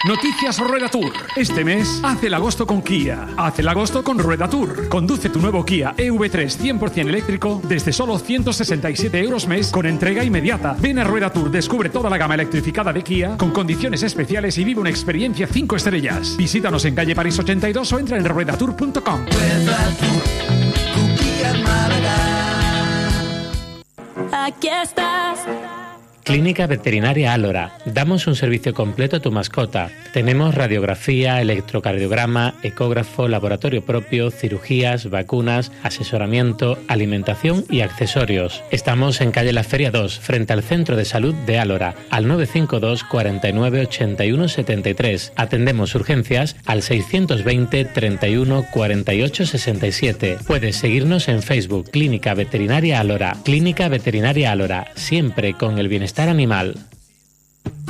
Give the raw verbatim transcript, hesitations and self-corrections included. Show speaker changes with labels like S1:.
S1: Noticias Rueda Tour. Este mes, haz el agosto con Kia. Haz el agosto con Rueda Tour. Conduce tu nuevo Kia E V tres cien por ciento eléctrico desde solo ciento sesenta y siete euros mes con entrega inmediata. Ven a Rueda Tour, descubre toda la gama electrificada de Kia con condiciones especiales y vive una experiencia cinco estrellas. Visítanos en calle París ochenta y dos o entra en rueda tour punto com.
S2: Aquí estás.
S3: Clínica Veterinaria Álora. Damos un servicio completo a tu mascota. Tenemos radiografía, electrocardiograma, ecógrafo, laboratorio propio, cirugías, vacunas, asesoramiento, alimentación y accesorios. Estamos en calle La Feria dos, frente al Centro de Salud de Álora, al nueve cinco dos, cuarenta y nueve, ochenta y uno setenta y tres. Atendemos urgencias al seiscientos veinte, treinta y uno, cuarenta y ocho, sesenta y siete. Puedes seguirnos en Facebook, Clínica Veterinaria Álora. Clínica Veterinaria Álora, siempre con el bienestar animal.